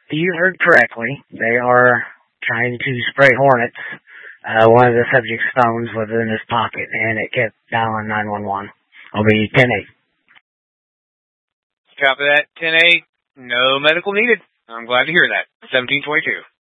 You heard correctly. They are trying to spray hornets. One of the subject's phones was in his pocket, and it kept dialing 911. I'll be 10-8. Copy that. 10-8. No medical needed. I'm glad to hear that. 1722.